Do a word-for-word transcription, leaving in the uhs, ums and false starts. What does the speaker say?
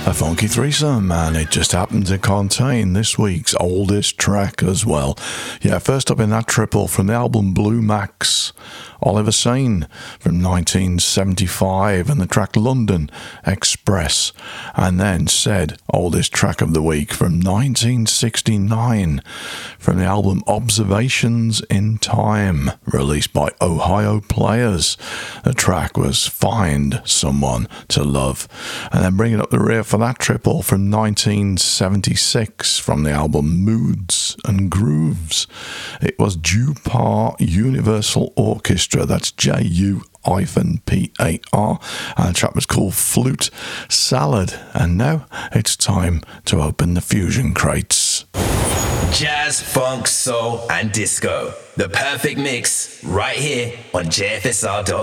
A funky threesome, and it just happened to contain this week's oldest track as well. Yeah, first up in that triple from the album Blue Max, Oliver Sane from nineteen seventy-five, and the track London Express. And then said oldest track of the week from nineteen sixty-nine from the album Observations in Time, released by Ohio Players. The track was Find Someone to Love. And then bringing up the rear for that triple from nineteen seventy-six from the album Moods and Grooves, it was Jupar Universal Orchestra. That's J U P A R, and the track was called Flute Salad. And now it's time to open the fusion crates. Jazz, funk, soul and disco, the perfect mix right here on J F S R dot